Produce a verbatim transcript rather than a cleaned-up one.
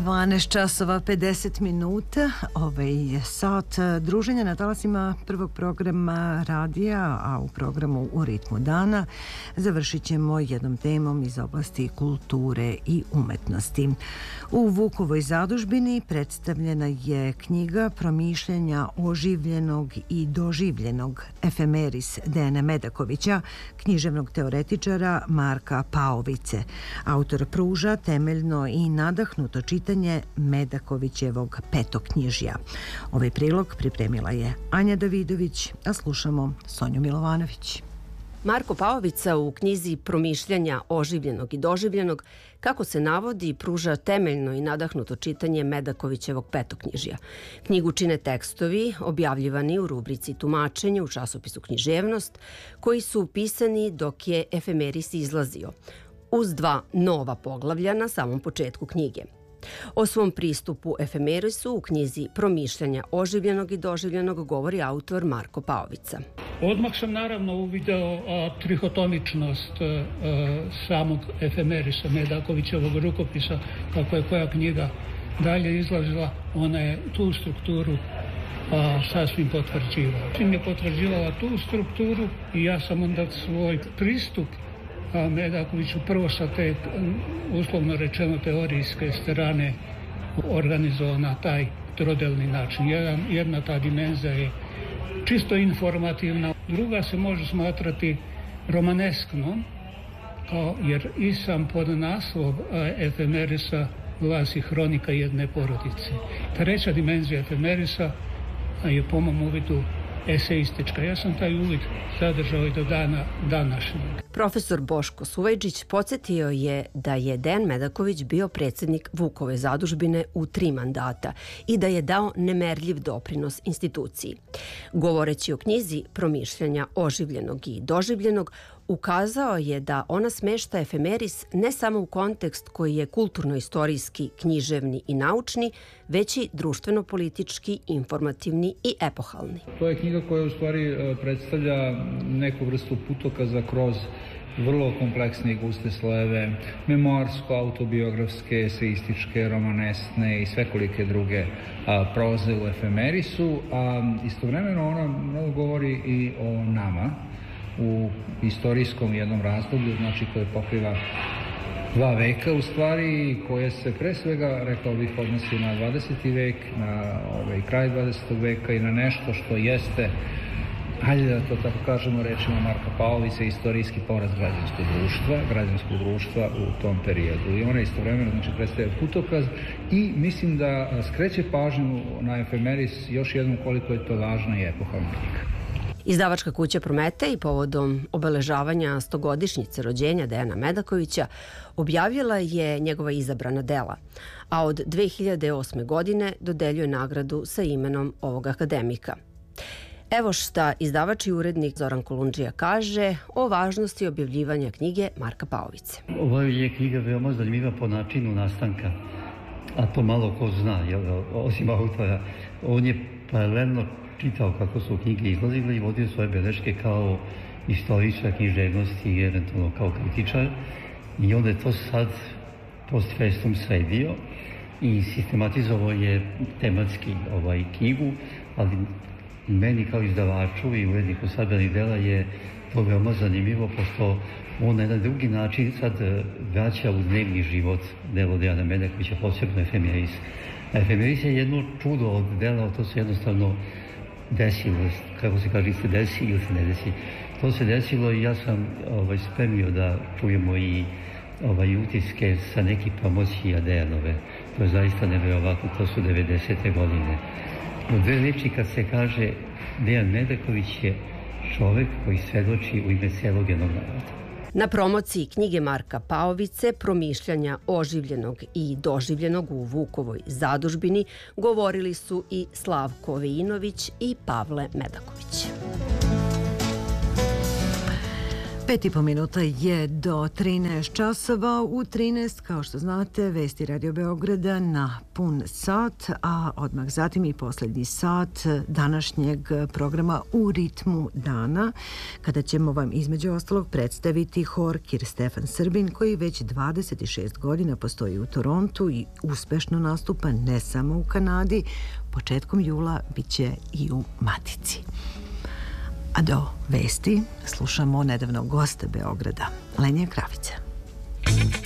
dvanaest časova pedeset minuta. Ovaj sat druženja na talasima prvog programa radija, a u programu U ritmu dana završit ćemo jednom temom iz oblasti kulture i umetnosti. U Vukovoj zadužbini predstavljena je knjiga promišljanja oživljenog i doživljenog Efemeris Dejana Medakovića, književnog teoretičara Marka Paovice. Autor pruža temeljno i nadahnuto čitanje Medakovićevog petoknjižja. Ovaj prilog pripremila je Anja Davidović, a slušamo Sonju Milovanović. Marko Paovica u knjizi Promišljanja oživljenog i doživljenog, kako se navodi, pruža temeljno i nadahnuto čitanje Medakovićevog petoknjižja. Knjigu čine tekstovi objavljivani u rubrici Tumačenje u časopisu Književnost, koji su pisani dok je Efemeris izlazio, uz dva nova poglavlja na samom početku knjige. O svom pristupu Efemerisu u knjizi Promišljanja oživljenog i doživljenog govori autor Marko Paovica. Odmah sam naravno uvideo a, trihotomičnost a, a, samog Efemerisa, Medakovićevog rukopisa, kako je koja knjiga dalje izlazila, ona je tu strukturu a, sasvim potvrđivala. Čim je potvrđivala tu strukturu i ja sam onda svoj pristup a Medakoviću prvo sa te, uslovno rečeno, teorijske strane organizovao na taj trodelni način. Jedan, jedna ta dimenzija je čisto informativna, druga se može smatrati romanesknom, kao, jer i sam podnaslov Efemerisa glasi Hronika jedne porodice. Treća dimenzija Efemerisa je po mom uvidu eseistička. Ja sam taj uvid zadržao i do dana današnjeg. Profesor Boško Suvajđić podsjetio je da je Dejan Medaković bio predsjednik Vukove zadužbine u tri mandata i da je dao nemerljiv doprinos instituciji. Govoreći o knjizi Promišljanja oživljenog i doživljenog, ukazao je da ona smešta Efemeris ne samo u kontekst koji je kulturno-istorijski, književni i naučni, već i društveno-politički, informativni i epohalni. To je knjiga koja u stvari predstavlja neku vrstu putokaza kroz vrlo kompleksne i guste slojeve, memoarsko, autobiografske, eseističke, romanesne i svekolike druge a, proze u Efemerisu, a istovremeno ona mnogo govori i o nama u istorijskom jednom razdoblju, znači koje pokriva dva veka u stvari, koje se pre svega, rekao bih, odnosi na dvadeseti vek, na ovaj kraj dvadesetog veka i na nešto što jeste, hajde da to tako kažemo rečima Marka Paovice, istorijski poraz građanskog društva, građanskog društva u tom periodu. I ona istovremeno, znači, predstavlja putokaz i mislim da skreće pažnju na Efemeris još jednom koliko je to važna i epohalna knjiga. Izdavačka kuća Prometej povodom obeležavanja stogodišnjice rođenja Dejana Medakovića objavila je njegova izabrana dela, a od dve hiljade osme. godine dodeljuje nagradu sa imenom ovog akademika. Evo šta izdavač i urednik Zoran Kolundžija kaže o važnosti objavljivanja knjige Marka Paovice. Ovo je knjiga veoma zanimljiva po načinu nastanka, a to malo ko zna, jel, osim autora. On je paralelno čitao kako su knjige izlazile i vodio svoje beleške kao istoričar književnosti i eventualno kao kritičar. I onda je to sad post festum sredio i sistematizovao je tematski ovaj knjigu, ali meni kao izdavaču i uredniku sabranih dela je to veoma zanimljivo, pošto on na jedan drugi način sad vraća u dnevni život delo Dejana Medakovića, posebno Efemeris. Efemeris je jedno čudo od dela, to se jednostavno desilo, kako se kaže, se desi ili se ne desi. To se desilo i ja sam ovaj, spremio da čujemo i ovaj, utiske sa nekih promocija Dejanove. To je zaista nevjerovatno, to su devedesete godine. U dve reči kad se kaže Dejan Medaković je čovek koji svedoči u ime celog jednog naroda. Na promociji knjige Marka Paovice Promišljanja oživljenog i doživljenog u Vukovoj zadužbini govorili su i Slavko Veinović i Pavle Medaković. Pet i po minuta je do trinaest časova. U trinaest, kao što znate, vesti Radio Beograda na pun sat, a odmah zatim i posljednji sat današnjeg programa U ritmu dana, kada ćemo vam između ostalog predstaviti hor Kir Stefan Srbin, koji već dvadeset šest godina postoji u Torontu i uspešno nastupa ne samo u Kanadi. Početkom jula bit će i u Matici. A do vesti slušamo nedavnog gosta Beograda, Lenija Kravića.